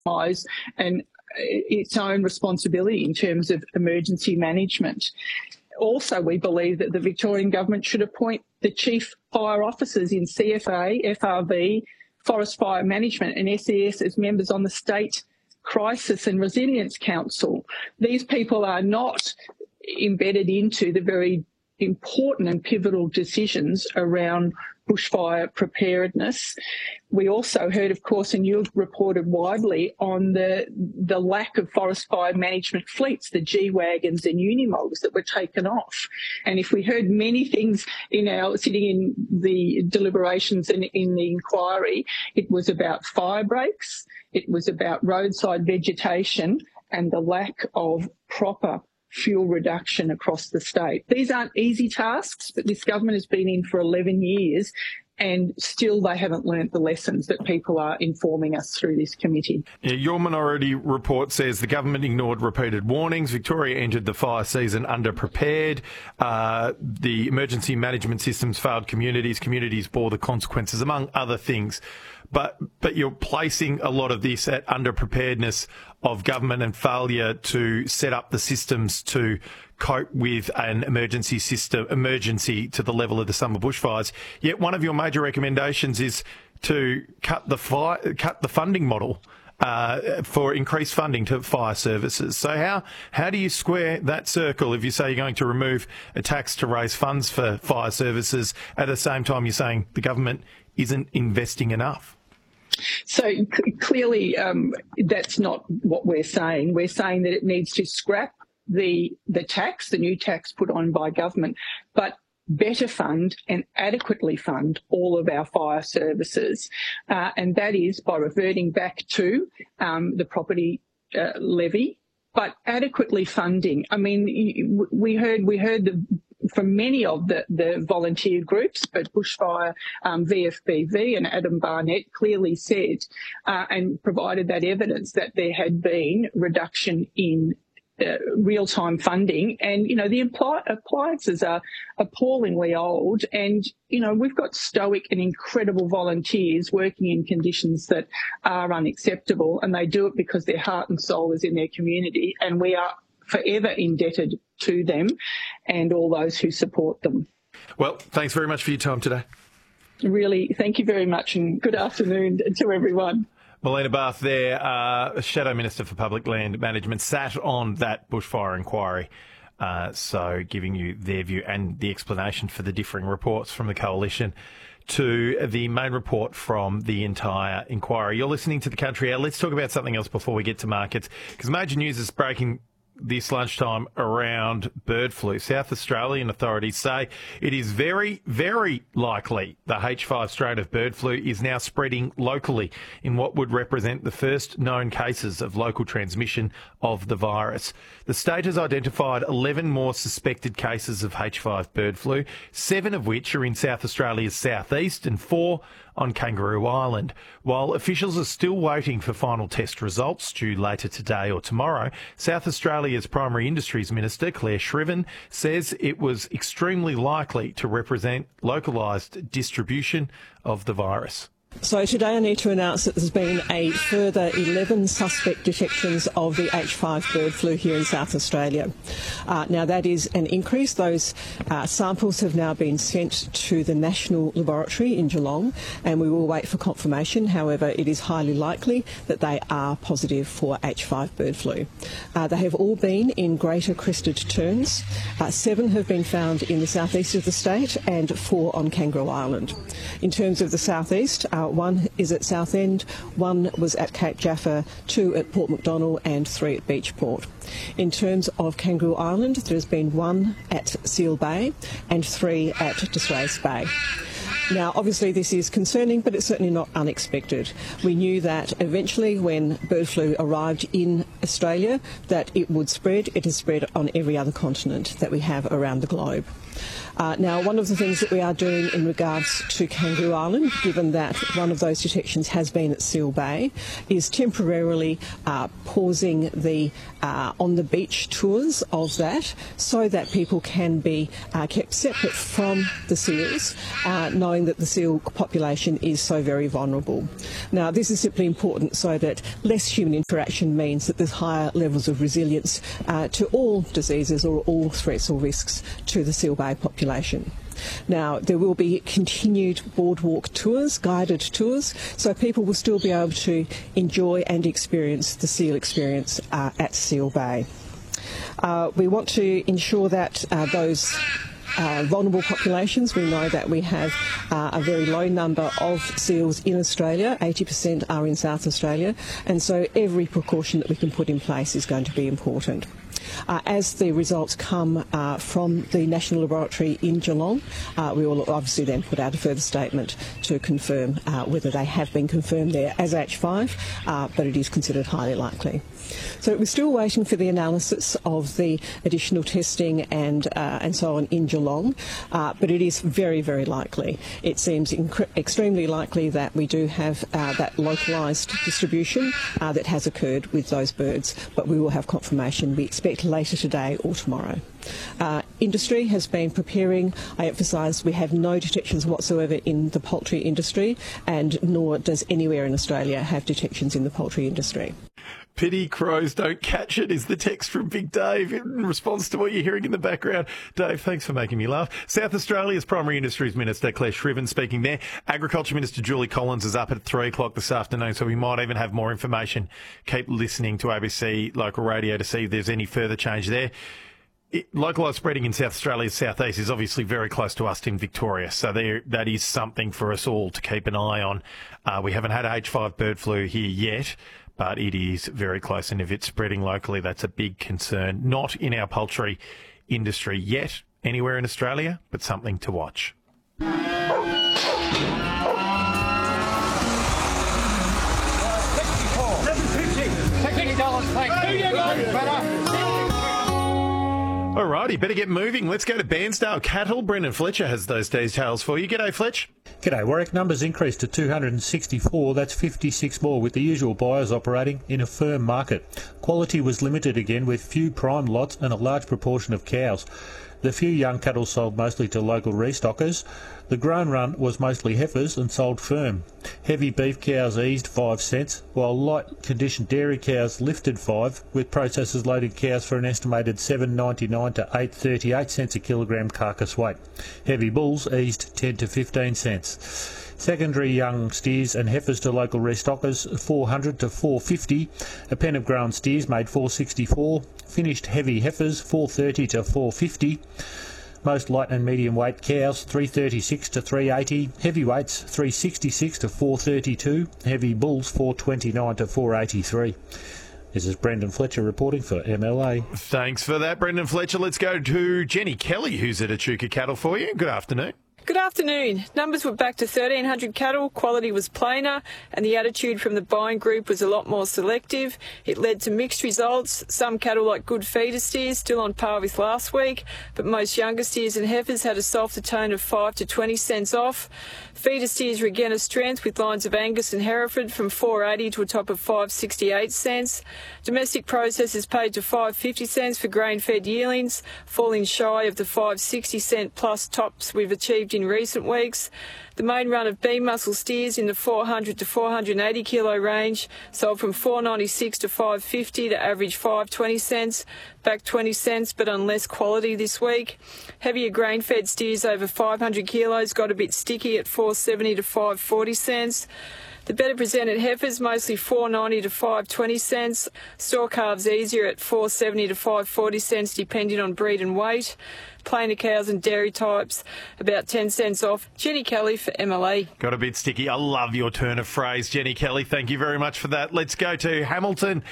and its own responsibility in terms of emergency management. Also, we believe that the Victorian Government should appoint the chief fire officers in CFA, FRV, Forest Fire Management and SES as members on the State Crisis and Resilience Council. These people are not embedded into the very important and pivotal decisions around bushfire preparedness. We also heard, of course, and you've reported widely on the lack of forest fire management fleets, the G-Wagons and Unimogs that were taken off. And if we heard many things sitting in the deliberations and in the inquiry, it was about fire breaks, it was about roadside vegetation and the lack of proper fuel reduction across the state. These aren't easy tasks, but this government has been in for 11 years and still they haven't learnt the lessons that people are informing us through this committee. Yeah, your minority report says the government ignored repeated warnings. Victoria entered the fire season underprepared. The emergency management systems failed communities. Communities bore the consequences, among other things. But you're placing a lot of this at underpreparedness of government and failure to set up the systems to cope with an emergency to the level of the summer bushfires. Yet one of your major recommendations is to cut the funding model for increased funding to fire services. So how do you square that circle if you say you're going to remove a tax to raise funds for fire services at the same time you're saying the government isn't investing enough? So clearly that's not what we're saying. We're saying that it needs to scrap the tax, the new tax put on by government, but better fund and adequately fund all of our fire services. And that is by reverting back to the property levy, but adequately funding. I mean, we heard from many of the volunteer groups, but Bushfire VFBV and Adam Barnett clearly said and provided that evidence that there had been reduction in real-time funding. And, the appliances are appallingly old and, we've got stoic and incredible volunteers working in conditions that are unacceptable, and they do it because their heart and soul is in their community, and we are forever indebted to them and all those who support them. Well, thanks very much for your time today. Really, thank you very much and good afternoon to everyone. Melina Barth there, Shadow Minister for Public Land Management, sat on that bushfire inquiry, so giving you their view and the explanation for the differing reports from the Coalition to the main report from the entire inquiry. You're listening to The Country Hour. Let's talk about something else before we get to markets, because major news is breaking this lunchtime around bird flu. South Australian authorities say it is very, very likely the H5 strain of bird flu is now spreading locally in what would represent the first known cases of local transmission of the virus. The state has identified 11 more suspected cases of H5 bird flu, 7 of which are in South Australia's southeast and 4 on Kangaroo Island. While officials are still waiting for final test results due later today or tomorrow, South Australia's Primary Industries Minister, Claire Shriven, says it was extremely likely to represent localised distribution of the virus. So today I need to announce that there's been a further 11 suspect detections of the H5 bird flu here in South Australia. Now that is an increase. Those samples have now been sent to the National Laboratory in Geelong and we will wait for confirmation. However, it is highly likely that they are positive for H5 bird flu. They have all been in greater crested terns. 7 have been found in the southeast of the state and 4 on Kangaroo Island. In terms of the southeast, 1 is at Southend, 1 was at Cape Jaffa, 2 at Port Macdonnell and 3 at Beachport. In terms of Kangaroo Island, there's been 1 at Seal Bay and 3 at Disgrace Bay. Now, obviously this is concerning, but it's certainly not unexpected. We knew that eventually when bird flu arrived in Australia that it would spread. It has spread on every other continent that we have around the globe. Now, one of the things that we are doing in regards to Kangaroo Island, given that one of those detections has been at Seal Bay, is temporarily pausing the on-the-beach tours of that so that people can be kept separate from the seals, knowing knowing that the seal population is so very vulnerable. Now, this is simply important so that less human interaction means that there's higher levels of resilience to all diseases or all threats or risks to the seal bay population. Now, there will be continued boardwalk tours, guided tours, so people will still be able to enjoy and experience the seal experience at Seal Bay. We want to ensure that those vulnerable populations, we know that we have a very low number of seals in Australia, 80% are in South Australia, and so every precaution that we can put in place is going to be important. As the results come from the National Laboratory in Geelong, we will obviously then put out a further statement to confirm whether they have been confirmed there as H5, but it is considered highly likely. So we're still waiting for the analysis of the additional testing and so on in Geelong, but it is very, very likely. It seems extremely likely that we do have that localised distribution that has occurred with those birds, but we will have confirmation, we expect, later today or tomorrow. Industry has been preparing. I emphasise we have no detections whatsoever in the poultry industry, and nor does anywhere in Australia have detections in the poultry industry. Pity crows don't catch it is the text from Big Dave in response to what you're hearing in the background. Dave, thanks for making me laugh. South Australia's Primary Industries Minister Claire Shriven speaking there. Agriculture Minister Julie Collins is up at 3 o'clock this afternoon, so we might even have more information. Keep listening to ABC Local Radio to see if there's any further change there. Localised spreading in South Australia's southeast is obviously very close to us in Victoria, so that is something for us all to keep an eye on. We haven't had H5 bird flu here yet, but it is very close, and if it's spreading locally, that's a big concern. Not in our poultry industry yet, anywhere in Australia, but something to watch. Alrighty, better get moving. Let's go to Bairnsdale Cattle. Brendan Fletcher has those details for you. G'day, Fletch. G'day, Warwick. Numbers increased to 264. That's 56 more, with the usual buyers operating in a firm market. Quality was limited again, with few prime lots and a large proportion of cows. The few young cattle sold mostly to local restockers. The grown run was mostly heifers and sold firm. Heavy beef cows eased 5 cents, while light conditioned dairy cows lifted 5, with processors loading cows for an estimated $7.99 to $8.38 cents a kilogram carcass weight. Heavy bulls eased 10 to 15 cents. Secondary young steers and heifers to local restockers, $400 to $4.50. A pen of grown steers made $4.64. Finished heavy heifers, $4.30 to $4.50. Most light and medium weight cows, $3.36 to $3.80. Heavyweights, $3.66 to $4.32. Heavy bulls, $4.29 to $4.83. This is Brendan Fletcher reporting for MLA. Thanks for that, Brendan Fletcher. Let's go to Jenny Kelly, who's at Echuca Cattle for you. Good afternoon. Good afternoon. Numbers were back to 1,300 cattle, quality was plainer, and the attitude from the buying group was a lot more selective. It led to mixed results. Some cattle, like good feeder steers, still on par with last week, but most younger steers and heifers had a softer tone of 5 to 20 cents off. Feeder steers were again a strength, with lines of Angus and Hereford from $4.80 to a top of $5.68 cents. Domestic processors paid to $5.50 cents for grain-fed yearlings, falling shy of the $5.60 cent plus tops we've achieved in recent weeks. The main run of beef muscle steers in the 400 to 480 kilo range sold from $4.96 to $5.50 to average $5.20 cents, back 20 cents but on less quality this week. Heavier grain-fed steers over 500 kilos got a bit sticky at $4.70 to $5.40 cents. The better presented heifers, mostly $4.90 to $5.20 cents. Store calves easier at $4.70 to $5.40 cents, depending on breed and weight. Plainer cows and dairy types, about 10 cents off. Jenny Kelly for MLA. Got a bit sticky. I love your turn of phrase, Jenny Kelly. Thank you very much for that. Let's go to Hamilton.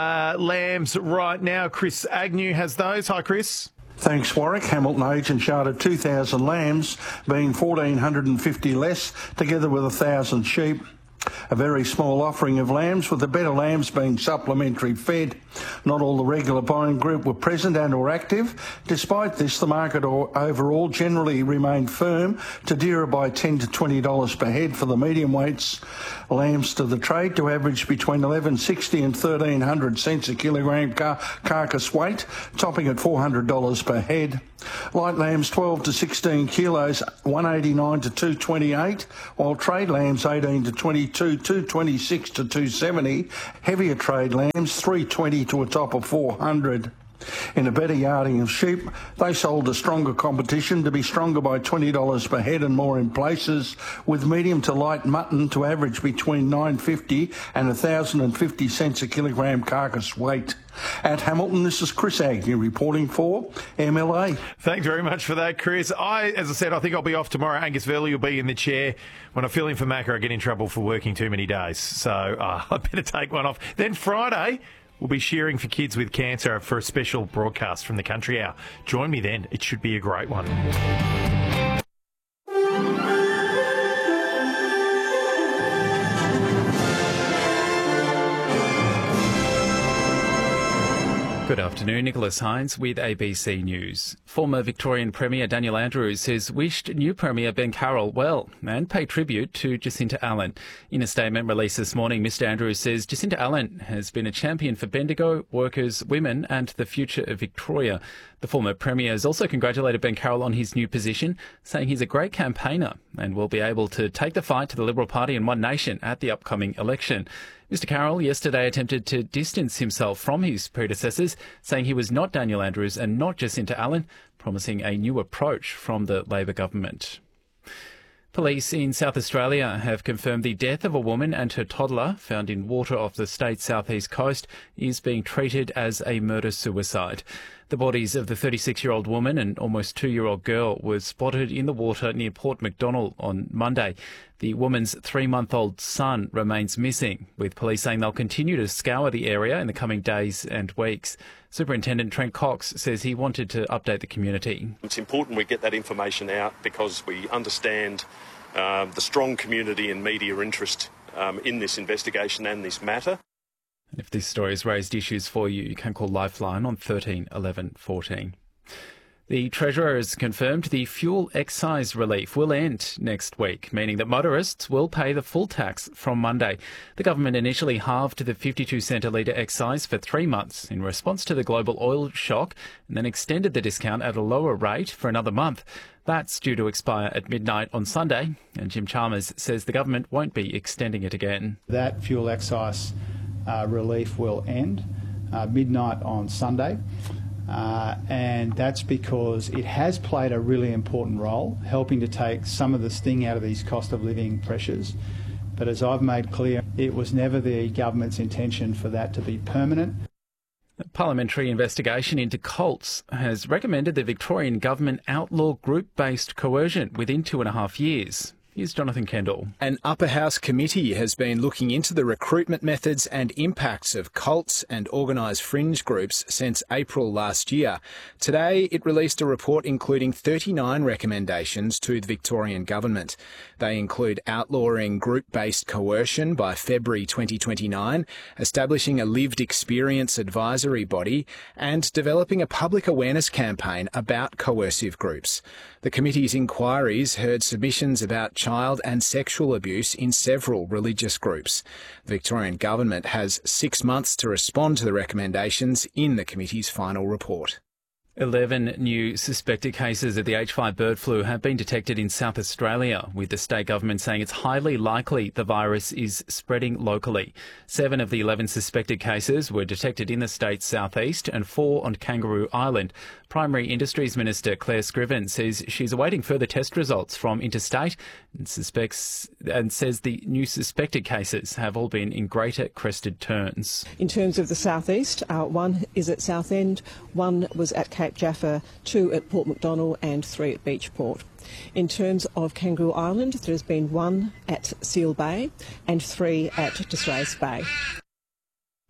Lambs right now. Chris Agnew has those. Hi, Chris. Thanks, Warwick. Hamilton agent charted 2,000 lambs, being 1,450 less, together with 1,000 sheep. A very small offering of lambs, with the better lambs being supplementary fed. Not all the regular buying group were present and or active. Despite this, the market overall generally remained firm to dearer by $10 to $20 per head for the medium weights. Lambs to the trade to average between $11.60 and $13.00 cents a kilogram carcass weight, topping at $400 per head. Light lambs 12 to 16 kilos, $189 to $228, while trade lambs 18 to 22, $226 to $270. Heavier trade lambs $320 to a top of $400. In a better yarding of sheep, they sold a stronger competition to be stronger by $20 per head and more in places, with medium to light mutton to average between $9.50 and $1,050 cents a kilogram carcass weight. At Hamilton, this is Chris Agnew reporting for MLA. Thanks very much for that, Chris. As I said, I think I'll be off tomorrow. Angus Verley will be in the chair. When I fill in for Macca, I get in trouble for working too many days. So I better take one off. Then Friday, we'll be cheering for kids with cancer for a special broadcast from the Country Hour. Join me then. It should be a great one. Good afternoon, Nicholas Hines with ABC News. Former Victorian Premier Daniel Andrews has wished new Premier Ben Carroll well and paid tribute to Jacinta Allen. In a statement released this morning, Mr Andrews says Jacinta Allen has been a champion for Bendigo, workers, women and the future of Victoria. The former Premier has also congratulated Ben Carroll on his new position, saying he's a great campaigner and will be able to take the fight to the Liberal Party and One Nation at the upcoming election. Mr Carroll yesterday attempted to distance himself from his predecessors, saying he was not Daniel Andrews and not Jacinta Allen, promising a new approach from the Labor government. Police in South Australia have confirmed the death of a woman and her toddler found in water off the state's southeast coast is being treated as a murder-suicide. The bodies of the 36-year-old woman and almost 2-year-old girl were spotted in the water near Port MacDonnell on Monday. The woman's 3-month-old son remains missing, with police saying they'll continue to scour the area in the coming days and weeks. Superintendent Trent Cox says he wanted to update the community. It's important we get that information out because we understand the strong community and media interest in this investigation and this matter. If this story has raised issues for you, you can call Lifeline on 13 11 14. The Treasurer has confirmed the fuel excise relief will end next week, meaning that motorists will pay the full tax from Monday. The government initially halved the 52-cent a litre excise for 3 months in response to the global oil shock and then extended the discount at a lower rate for another month. That's due to expire at midnight on Sunday, and Jim Chalmers says the government won't be extending it again. That fuel excise relief will end midnight on Sunday. And that's because it has played a really important role, helping to take some of the sting out of these cost of living pressures. But as I've made clear, it was never the government's intention for that to be permanent. A parliamentary investigation into cults has recommended the Victorian government outlaw group-based coercion within 2.5 years. Here's Jonathan Kendall. An upper house committee has been looking into the recruitment methods and impacts of cults and organised fringe groups since April last year. Today, it released a report including 39 recommendations to the Victorian government. They include outlawing group-based coercion by February 2029, establishing a lived experience advisory body, and developing a public awareness campaign about coercive groups. The committee's inquiries heard submissions about child and sexual abuse in several religious groups. The Victorian government has 6 months to respond to the recommendations in the committee's final report. 11 new suspected cases of the H5 bird flu have been detected in South Australia, with the state government saying it's highly likely the virus is spreading locally. 7 of the 11 suspected cases were detected in the state's southeast and 4 on Kangaroo Island. Primary Industries Minister Claire Scriven says she's awaiting further test results from interstate and says the new suspected cases have all been in Greater Crested Terns. In terms of the southeast, 1 is at Southend, 1 was at Cape Jaffa, 2 at Port MacDonnell and 3 at Beachport. In terms of Kangaroo Island, there has been 1 at Seal Bay and 3 at Disrace Bay.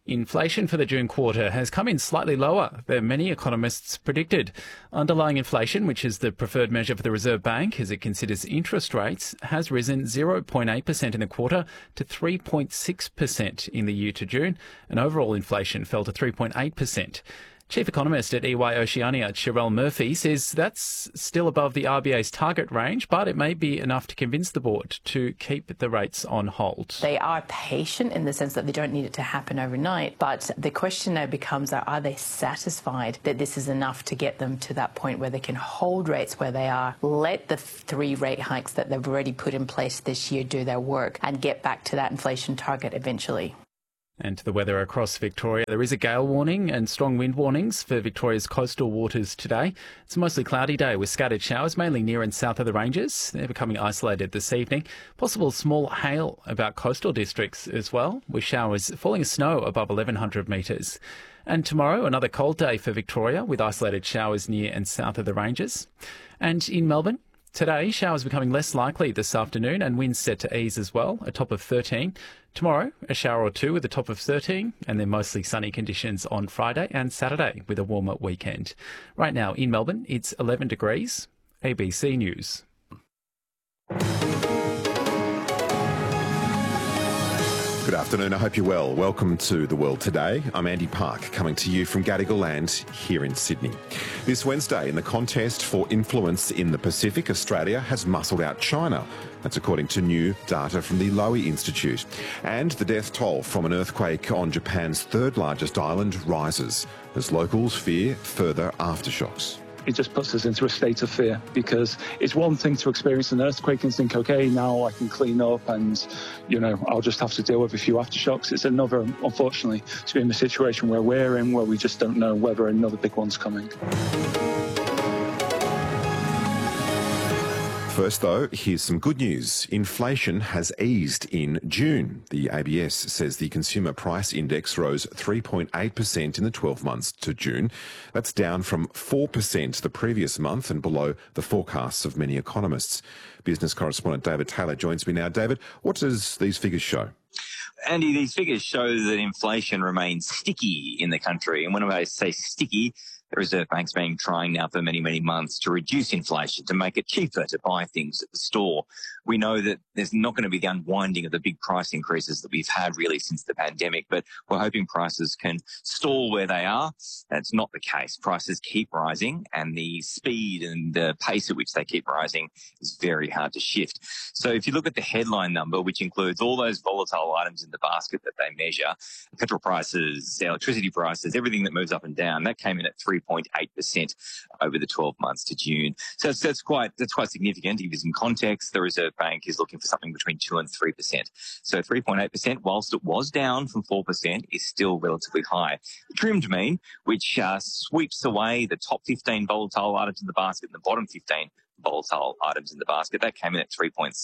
Inflation for the June quarter has come in slightly lower than many economists predicted. Underlying inflation, which is the preferred measure for the Reserve Bank as it considers interest rates, has risen 0.8% in the quarter to 3.6% in the year to June, and overall inflation fell to 3.8%. Chief economist at EY Oceania, Sherelle Murphy, says that's still above the RBA's target range, but it may be enough to convince the board to keep the rates on hold. They are patient in the sense that they don't need it to happen overnight, but the question now becomes, are they satisfied that this is enough to get them to that point where they can hold rates where they are, let the 3 rate hikes that they've already put in place this year do their work, and get back to that inflation target eventually? And to the weather across Victoria, there is a gale warning and strong wind warnings for Victoria's coastal waters today. It's a mostly cloudy day with scattered showers, mainly near and south of the ranges. They're becoming isolated this evening. Possible small hail about coastal districts as well, with showers falling as snow above 1,100 metres. And tomorrow, another cold day for Victoria with isolated showers near and south of the ranges. And in Melbourne, today, showers becoming less likely this afternoon and winds set to ease as well, a top of 13. Tomorrow, a shower or two with a top of 13, and then mostly sunny conditions on Friday and Saturday with a warmer weekend. Right now in Melbourne, it's 11 degrees. ABC News. Good afternoon, I hope you're well. Welcome to The World Today. I'm Andy Park, coming to you from Gadigal Land here in Sydney. This Wednesday, in the contest for influence in the Pacific, Australia has muscled out China. That's according to new data from the Lowy Institute. And the death toll from an earthquake on Japan's third largest island rises as locals fear further aftershocks. It just puts us into a state of fear, because it's one thing to experience an earthquake and think, OK, now I can clean up and, I'll just have to deal with a few aftershocks. It's another, unfortunately, to be in the situation where we're in, where we just don't know whether another big one's coming. First, though, here's some good news. Inflation has eased in June. The ABS says the Consumer Price Index rose 3.8% in the 12 months to June. That's down from 4% the previous month and below the forecasts of many economists. Business correspondent David Taylor joins me now. David, what does these figures show? Andy, these figures show that inflation remains sticky in the country. And when I say sticky, the Reserve Bank's been trying now for many, many months to reduce inflation, to make it cheaper to buy things at the store. We know that there's not going to be the unwinding of the big price increases that we've had really since the pandemic, but we're hoping prices can stall where they are. That's not the case. Prices keep rising, and the speed and the pace at which they keep rising is very hard to shift. So if you look at the headline number, which includes all those volatile items in the basket that they measure, petrol prices, electricity prices, everything that moves up and down, that came in at 3.8% over the 12 months to June. So that's quite significant. To give you some context, the Reserve Bank is looking for something between 2 and 3%. So 3.8%, whilst it was down from 4%, is still relatively high. The trimmed mean, which sweeps away the top 15 volatile items in the basket and the bottom 15 volatile items in the basket, that came in at 3.6%.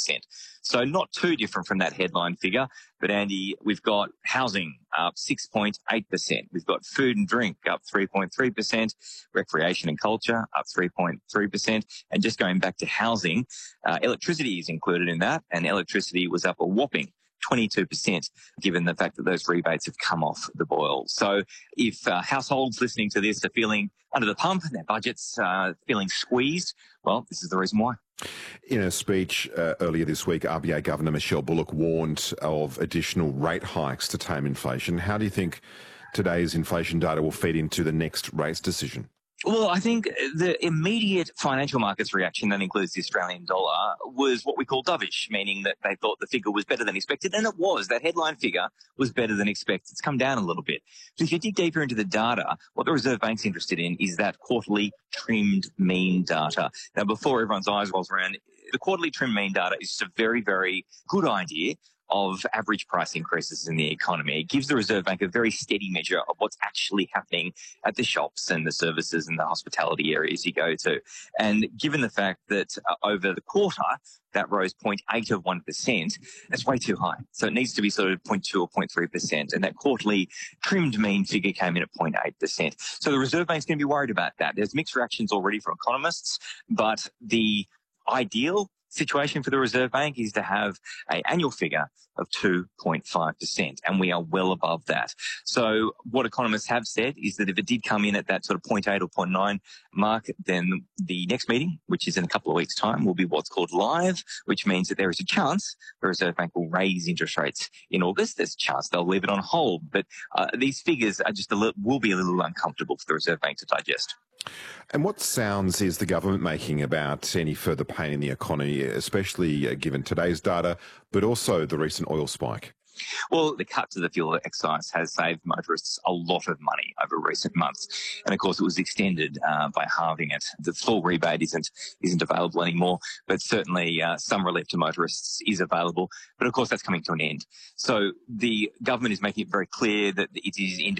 So not too different from that headline figure. But Andy, we've got housing up 6.8%. We've got food and drink up 3.3%. Recreation and culture up 3.3%. And just going back to housing, electricity is included in that. And electricity was up a whopping 22%, given the fact that those rebates have come off the boil. So if households listening to this are feeling under the pump and their budgets feeling squeezed, well, this is the reason why. In a speech earlier this week, RBA Governor Michelle Bullock warned of additional rate hikes to tame inflation. How do you think today's inflation data will feed into the next rates decision? Well, I think the immediate financial markets reaction, that includes the Australian dollar, was what we call dovish, meaning that they thought the figure was better than expected, and it was. That headline figure was better than expected. It's come down a little bit. So if you dig deeper into the data, what the Reserve Bank's interested in is that quarterly trimmed mean data. Now, before everyone's eyes rolls around, the quarterly trimmed mean data is just a very, very good idea of average price increases in the economy. It gives the Reserve Bank a very steady measure of what's actually happening at the shops and the services and the hospitality areas you go to. And given the fact that over the quarter, that rose 0.8 of 1%, that's way too high. So it needs to be sort of 0.2 or 0.3%. And that quarterly trimmed mean figure came in at 0.8%. So the Reserve Bank's going to be worried about that. There's mixed reactions already from economists, but the ideal situation for the Reserve Bank is to have an annual figure of 2.5%, and we are well above that. So what economists have said is that if it did come in at that sort of 0.8 or 0.9 mark, then the next meeting, which is in a couple of weeks' time, will be what's called live, which means that there is a chance the Reserve Bank will raise interest rates in August. There's a chance they'll leave it on hold, but these figures are will be a little uncomfortable for the Reserve Bank to digest. And what sounds is the government making about any further pain in the economy, especially given today's data, but also the recent oil spike? Well, the cut to the fuel excise has saved motorists a lot of money over recent months. And of course, it was extended by halving it. The full rebate isn't available anymore, but certainly some relief to motorists is available. But of course, that's coming to an end. So the government is making it very clear that it is